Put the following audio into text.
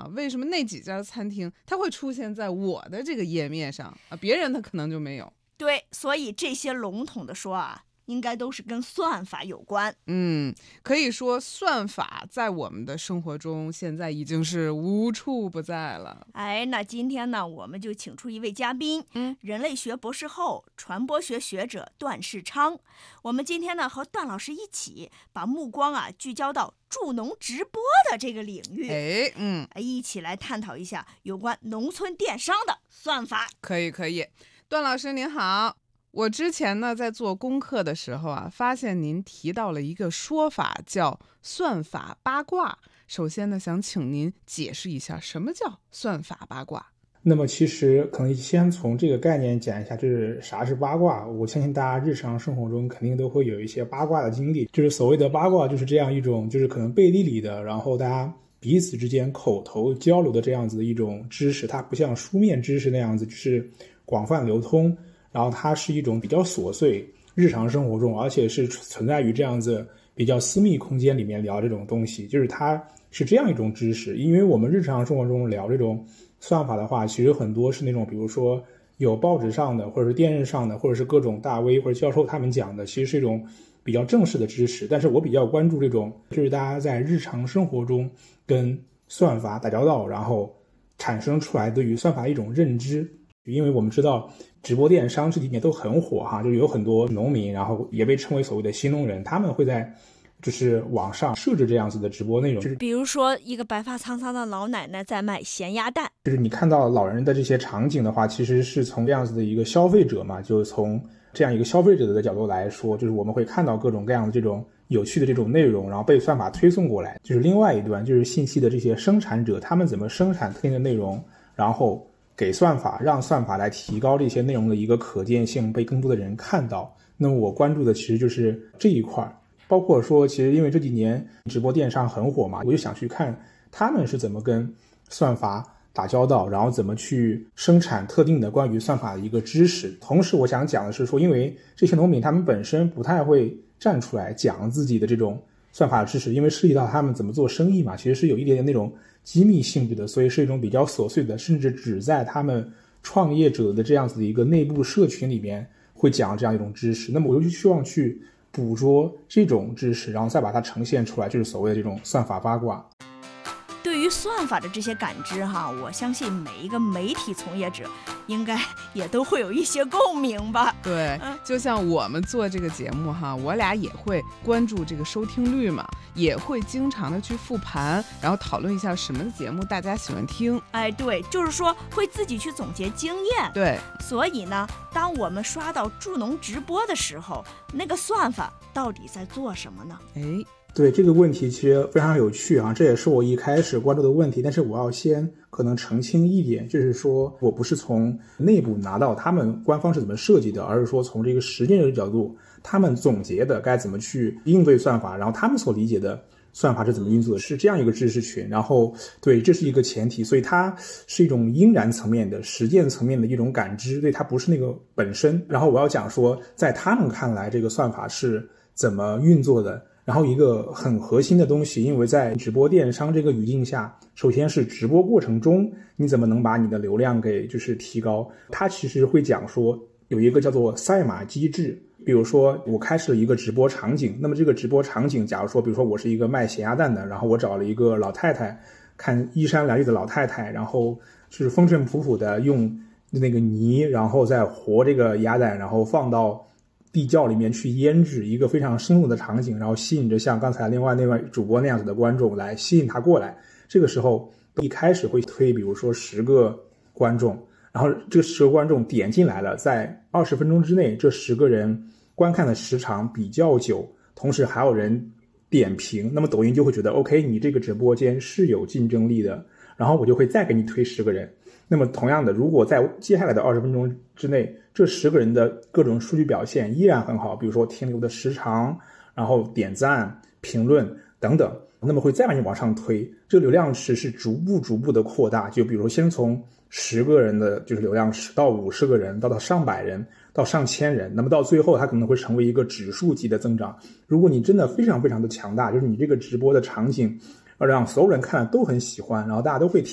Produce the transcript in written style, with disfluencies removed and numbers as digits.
哈，为什么那几家餐厅它会出现在我的这个页面上啊，别人他可能就没有。 对，所以这些笼统的说啊，应该都是跟算法有关。 可以说算法在我们的生活中现在已经是无处不在了。 那今天呢，我们就请出一位嘉宾，人类学博士后、传播学学者段世昌。我们今天呢，和段老师一起把目光聚焦到助农直播的这个领域，一起来探讨一下有关农村电商的算法。 可以，段老师您好。我之前呢在做功课的时候发现您提到了一个说法叫算法八卦。首先呢，想请您解释一下什么叫算法八卦。 那么其实可能先从这个概念讲一下，就是啥是八卦。我相信大家日常生活中肯定都会有一些八卦的经历，就是所谓的八卦就是这样一种，就是可能背地里的，然后大家彼此之间口头交流的这样子的一种知识。它不像书面知识那样子就是广泛流通，然后它是一种比较琐碎日常生活中，而且是存在于这样子比较私密空间里面聊这种东西，就是它是这样一种知识。因为我们日常生活中聊这种算法的话，其实很多是那种比如说有报纸上的，或者是电视上的，或者是各种大 V 或者教授他们讲的，其实是一种比较正式的知识。但是我比较关注这种就是大家在日常生活中跟算法打交道，然后产生出来对于算法的一种认知。因为我们知道直播电商这几年都很火哈，就有很多农民，然后也被称为所谓的新农人，他们会在就是网上设置这样子的直播内容，就是比如说一个白发苍苍的老奶奶在卖咸鸭蛋， 就是你看到老人的这些场景的话，其实是从这样子的一个消费者嘛，就是从这样一个消费者的角度来说，就是我们会看到各种各样的这种有趣的这种内容，然后被算法推送过来。就是另外一端就是信息的这些生产者，他们怎么生产特定的内容，然后给算法，让算法来提高这些内容的一个可见性，被更多的人看到。那么我关注的其实就是这一块，包括说其实因为这几年直播电商很火嘛，我就想去看他们是怎么跟算法打交道，然后怎么去生产特定的关于算法的一个知识。同时我想讲的是说，因为这些农民他们本身不太会站出来讲自己的这种算法的知识，因为涉及到他们怎么做生意嘛，其实是有一点点那种机密性质的，所以是一种比较琐碎的，甚至只在他们创业者的这样子的一个内部社群里面会讲这样一种知识。那么我就希望去捕捉这种知识，然后再把它呈现出来，就是所谓的这种算法八卦。 对于算法的这些感知我相信每一个媒体从业者应该也都会有一些共鸣吧。 对，就像我们做这个节目我俩也会关注这个收听率嘛，也会经常的去复盘，然后讨论一下什么的节目大家喜欢听。 对，就是说会自己去总结经验。 对， 所以呢，当我们刷到助农直播的时候，那个算法到底在做什么呢？ 对，这个问题其实非常有趣这也是我一开始关注的问题。但是我要先可能澄清一点，就是说我不是从内部拿到他们官方是怎么设计的，而是说从这个实践者的角度，他们总结的该怎么去应对算法，然后他们所理解的算法是怎么运作的，是这样一个知识群。然后对，这是一个前提，所以它是一种应然层面的实践层面的一种感知，对，它不是那个本身。然后我要讲说在他们看来这个算法是怎么运作的。然后一个很核心的东西，因为在直播电商这个语境下，首先是直播过程中你怎么能把你的流量给就是提高，它其实会讲说有一个叫做赛马机制。比如说我开设了一个直播场景，那么这个直播场景假如说比如说我是一个卖咸鸭蛋的，然后我找了一个老太太，看衣衫褴褛的老太太，然后就是风尘仆仆的用那个泥然后再和这个鸭蛋，然后放到地窖里面去腌制，一个非常生动的场景，然后吸引着像刚才另外那位主播那样子的观众来吸引他过来。这个时候一开始会推比如说10个观众，然后这个10个观众点进来了，在20分钟之内这10个人观看的时长比较久，同时还有人点评，那么抖音就会觉得 OK 你这个直播间是有竞争力的，然后我就会再给你推10个人。那么同样的，如果在接下来的20分钟之内，这10个人的各种数据表现依然很好，比如说停留的时长，然后点赞、评论等等，那么会再把你往上推，这个流量池是逐步的扩大。就比如说先从10个人的就是流量池到50个人，到上百人，到上千人，那么到最后它可能会成为一个指数级的增长。如果你真的非常的强大，就是你这个直播的场景让所有人看了都很喜欢，然后大家都会